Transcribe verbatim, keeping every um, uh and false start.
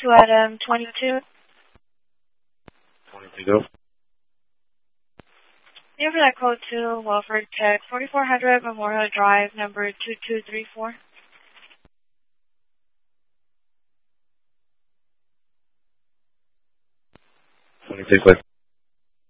to item twenty-two. twenty-two, go. Yeah, for that code to Welford Tech, forty-four hundred Memorial Drive, number two two three four. twenty-two, quick.